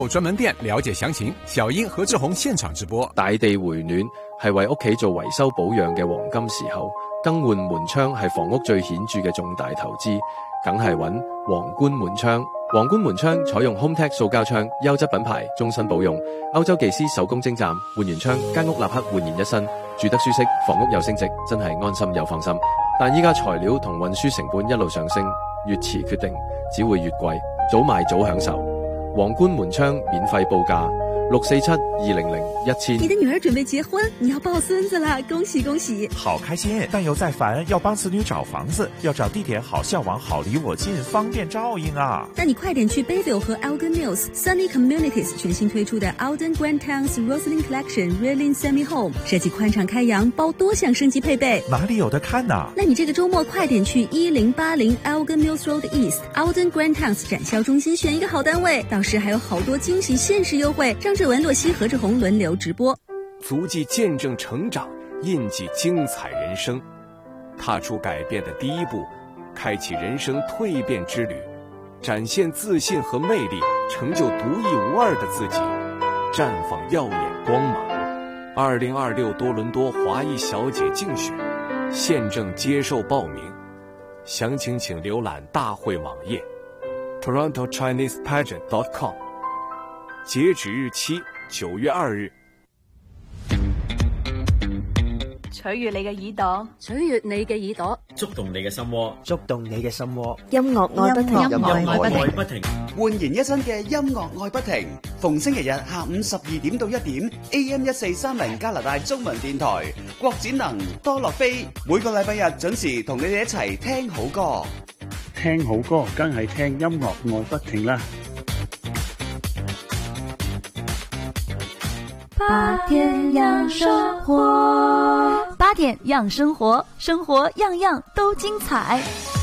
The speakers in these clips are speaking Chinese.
專門店了解詳情。小英何志宏現場直播。 大地回暖係為屋企做維修保養嘅黃金時候，更換門窗係房屋最顯著嘅重大投資，梗係揾皇冠門窗。皇冠門窗採用 HomeTech 塑膠窗，優質品牌，終身保用。歐洲技師手工精湛，換完窗間屋立刻煥然一新，住得舒適，房屋又升值，真係安心又放心。但依家材料同運輸成本一路上升，越遲決定只會越貴，早買早享受。皇冠門窗免費報價647-200-1000。 你的女兒準備結婚，你要抱孫子啦，恭喜恭喜！ 好開心，但又在煩要幫子女找房子，要找地點好向往，好離我近，方便照應啊！ 那你快點去 Bayville 和 Alden Mills Sunny Communities 全新推出的 Alden Grand Towns Roslyn Collection Reeling Semi Home， 設計寬敞開陽，包多項升級配備。 哪裡有得看啊？ 那你這個週末快點去1080 Alden Mills Road East Alden Grand Towns 展銷中心選一個好單位，到時還有好多驚喜限時優惠。張志文、洛西、何志宏輪流直播。 足跡見證成長，印記精彩人生，踏出改變的第一步，開啟人生蛻變之旅，展現自信和魅力，成就獨一無二的自己，綻放耀眼光芒。2026多倫多華裔小姐競選現正接受報名，詳情請瀏覽大會網頁 TorontoChinesePageant.com， 截止日期9月2日。 取悅你嘅耳朵， 取悅你嘅耳朵， 觸動你嘅心窩，觸動你嘅心窩。 音樂愛不停， 音樂愛不停， 煥然一新嘅音樂愛不停。逢星期日下午12點到1點 AM1430 加拿大中文電台，郭展能、多樂飛，每個禮拜日準時同你哋一齊聽好歌。 聽好歌，梗係聽音樂愛不停啦。 8點養生活，8點養生活，生活樣樣都精彩。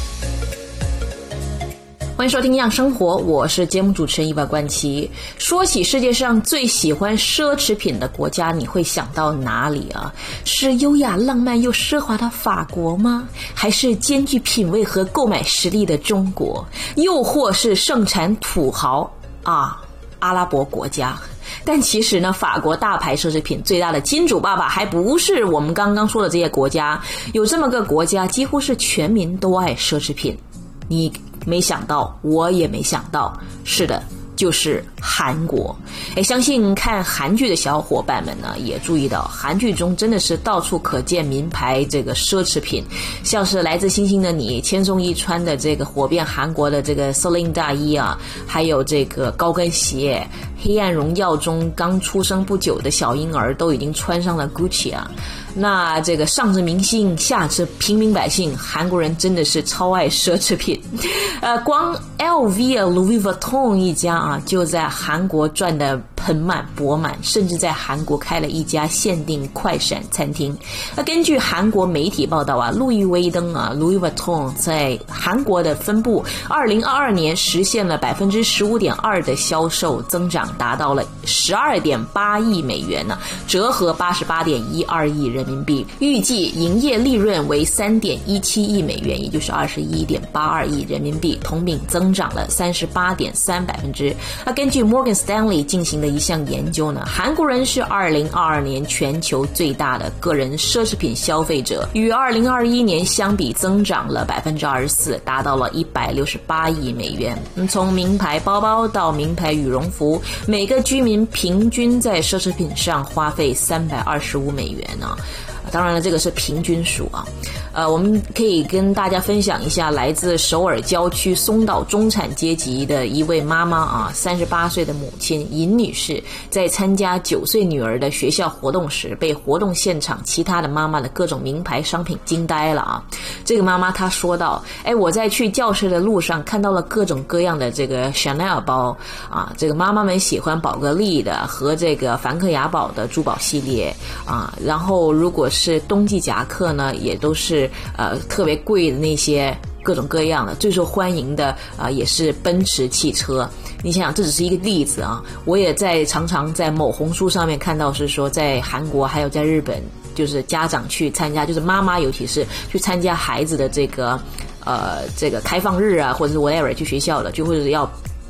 歡迎收聽樣生活，我是節目主持人伊娃冠琪。說起世界上最喜歡奢侈品的國家，你會想到哪裡啊？是優雅浪漫又奢華的法國嗎？還是兼具品味和購買實力的中國？又或是盛產土豪啊，阿拉伯國家？但其實呢，法國大牌奢侈品最大的金主爸爸還不是我們剛剛說的這些國家，有這麼個國家幾乎是全民都愛奢侈品。你沒想到，我也沒想到，是的，就是韓國。相信看韓劇的小伙伴們呢，也注意到韓劇中真的是到處可見名牌這個奢侈品，像是來自星星的你千頌伊穿的這個火遍韓國的這個 Celine 大衣啊，還有這個高跟鞋，黑暗榮耀中剛出生不久的小嬰兒都已經穿上了 Gucci 啊。那這個上至明星下至平民百姓，韓國人真的是超愛奢侈品。光 LV 啊 Louis Vuitton 一家啊，就在韓國賺得盆滿缽滿，甚至在韓國開了一家限定快閃餐廳。根據韓國媒體報道啊，路易威登啊 Louis Vuitton 在韓國的分部2022年實現了 15.2% 的銷售增長，達到了12.8億美元呢，折合88.12億人民幣，預計營業利潤為3.17億美元，也就是21.82億人民幣，同比增長了38.3%。根據 Morgan Stanley 進行的一項研究呢，韓國人是2022年全球最大的個人奢侈品消費者，與2021年相比增長了24%，達到了168億美元。從名牌包包到名牌羽絨服，每個居民平均在奢侈品上花費325美元呢。當然了，這個是平均數啊。我們可以跟大家分享一下來自首爾郊區松島中產階級的一位媽媽啊，38歲的母親尹女士，在參加9歲女兒的學校活動時，被活動現場其他的媽媽的各種名牌商品驚呆了啊。這個媽媽她說道，我在去教室的路上看到了各種各樣的這個 Chanel 包啊，這個媽媽們喜歡寶格麗的和這個梵克雅寶的珠寶系列啊，然後如果是冬季夾克呢，也都是特別貴的那些各種各樣的，最受歡迎的也是奔馳汽車。你想想，這只是一個例子啊。我也常常在某紅書上面看到，是說在韓國還有在日本，就是家長去參加，就是媽媽尤其是去參加孩子的這個開放日啊，或者是 whatever 去學校的，就或者要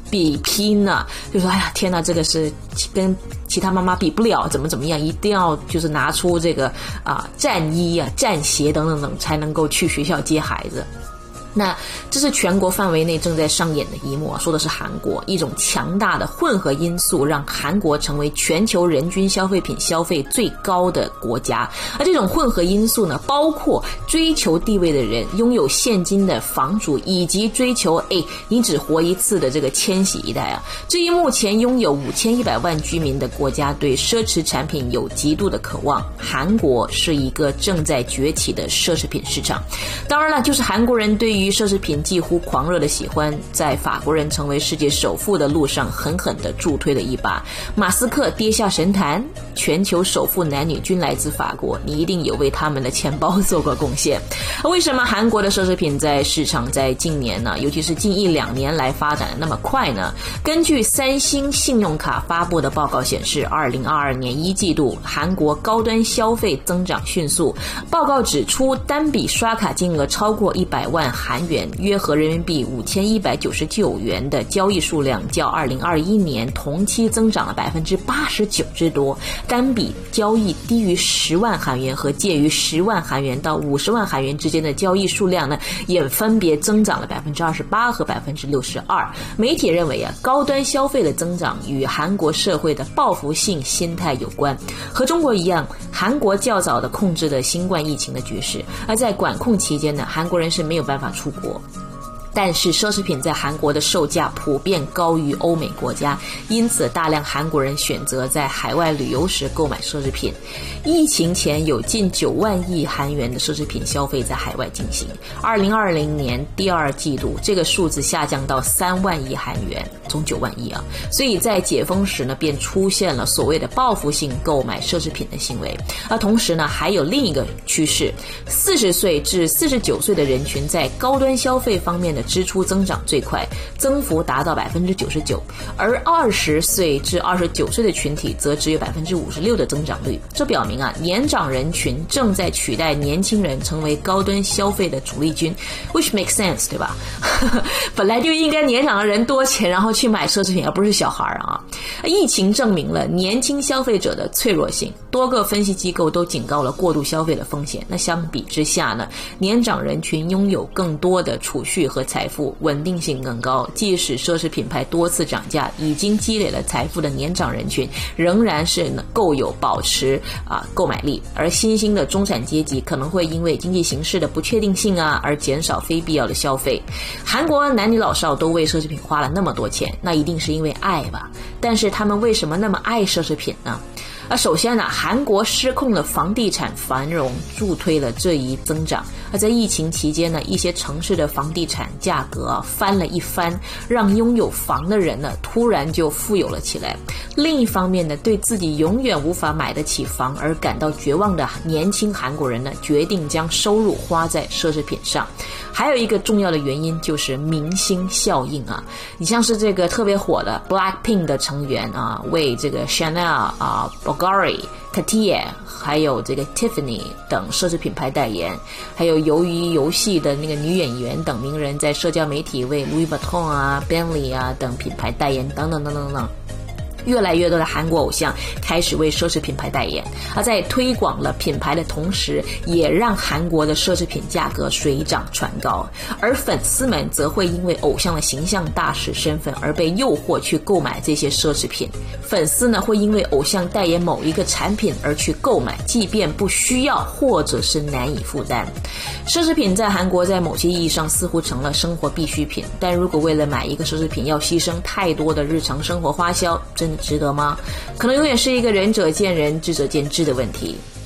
比拼呢，就说哎呀天哪，这个是跟其他妈妈比不了，怎么样，一定要就是拿出这个战衣啊、战鞋等等等，才能够去学校接孩子。那这是全国范围内正在上演的一幕啊，说的是韩国一种强大的混合因素，让韩国成为全球人均消费品消费最高的国家。而这种混合因素呢，包括追求地位的人拥有现金的房主，以及追求你只活一次的这个千禧一代啊。至于目前拥有5100万居民的国家对奢侈产品有极度的渴望，韩国是一个正在崛起的奢侈品市场。当然了，就是韩国人对于奢侈品几乎狂热的喜欢，在法国人成为世界首富的路上狠狠地助推了一把。马斯克跌下神坛，全球首富男女均来自法国，你一定有为他们的钱包做过贡献。为什么韩国的奢侈品在市场在近年呢，尤其是近1-2年来发展的那么快呢？根据三星信用卡发布的报告显示，2022年1季度韩国高端消费增长迅速。报告指出，单笔刷卡金额超过100万韩元，约合人民币5199元的交易数量，较2021年同期增长了89%之多。单笔交易低于10万韩元和介于10万韩元到50万韩元之间的交易数量呢，也分别增长了28%和62%。媒体认为高端消费的增长与韩国社会的报复性心态有关。和中国一样，韩国较早的控制了新冠疫情的局势，而在管控期间呢，韩国人是没有办法出国。但是奢侈品在韩国的售价普遍高于欧美国家，因此大量韩国人选择在海外旅游时购买奢侈品。疫情前有近9万亿韩元的奢侈品消费在海外进行，2020年第2季度这个数字下降到3万亿韩元，从9万亿啊。所以在解封时呢，便出现了所谓的报复性购买奢侈品的行为。而同时呢，还有另一个趋势，40岁至49岁的人群在高端消费方面的支出增长最快，增幅达到99%，而20岁至29岁的群体则只有56%的增长率。这表明年长人群正在取代年轻人成为高端消费的主力军 ，which makes sense， 对吧？本来就应该年长的人多钱，然后去买奢侈品，而不是小孩啊。疫情证明了年轻消费者的脆弱性，多个分析机构都警告了过度消费的风险。那相比之下呢，年长人群拥有更多的储蓄和财富，稳定性更高。即使奢侈品牌多次涨价，已经积累了财富的年长人群仍然是够有保持购买力，而新兴的中产阶级可能会因为经济形势的不确定性而减少非必要的消费。韩国男女老少都为奢侈品花了那么多钱，那一定是因为爱吧？但是他们为什么那么爱奢侈品呢？首先呢，韩国失控的房地产繁荣助推了这一增长。而在疫情期间呢，一些城市的房地产价格翻了一番，让拥有房的人呢突然就富有了起来。另一方面呢，对自己永远无法买得起房而感到绝望的年轻韩国人呢，决定将收入花在奢侈品上。还有一个重要的原因就是明星效应你像是这个特别火的 Blackpink 的成员为这个 Chanel Bulgari、Cartier 还有这个 Tiffany 等奢侈品牌代言，还有鱿鱼游戏的那个女演员等名人在社交媒体为 Louis Vuitton、Bentley 等品牌代言等等等等等。越来越多的韩国偶像开始为奢侈品牌代言，而在推广了品牌的同时，也让韩国的奢侈品价格水涨船高。而粉丝们则会因为偶像的形象大使身份而被诱惑去购买这些奢侈品。粉丝呢，会因为偶像代言某一个产品而去购买，即便不需要或者是难以负担。奢侈品在韩国在某些意义上似乎成了生活必需品，但如果为了买一个奢侈品要牺牲太多的日常生活花销，真的值得吗？可能永远是一个仁者见仁，智者见智的问题。